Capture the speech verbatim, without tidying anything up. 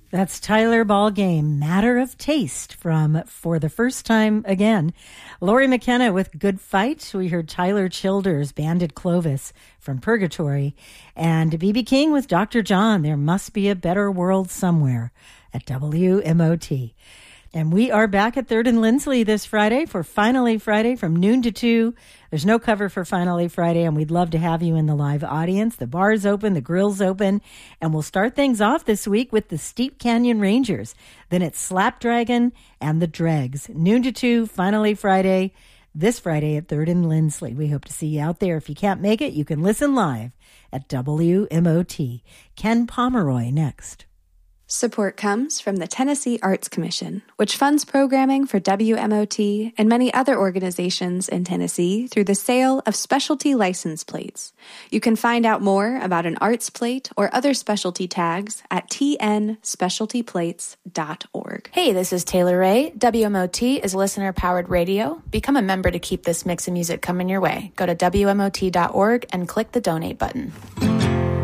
That's Tyler Ballgame, Matter of Taste from For the First Time Again. Lori McKenna with Good Fight. We heard Tyler Childers, Banded Clovis from Purgatory. And B B King with Doctor John, There Must Be a Better World Somewhere at W M O T. And we are back at Third and Lindsley this Friday for Finally Friday from noon to two. There's no cover for Finally Friday, and we'd love to have you in the live audience. The bar's open, the grill's open, and we'll start things off this week with the Steep Canyon Rangers. Then it's Slapdragon and the Dregs. Noon to two, Finally Friday, this Friday at Third and Lindsley. We hope to see you out there. If you can't make it, you can listen live at W M O T. Ken Pomeroy next. Support comes from the Tennessee Arts Commission, which funds programming for W M O T and many other organizations in Tennessee through the sale of specialty license plates. You can find out more about an arts plate or other specialty tags at t n specialty plates dot org. Hey, this is Taylor Ray. W M O T is listener-powered radio. Become a member to keep this mix of music coming your way. Go to W M O T dot org and click the donate button.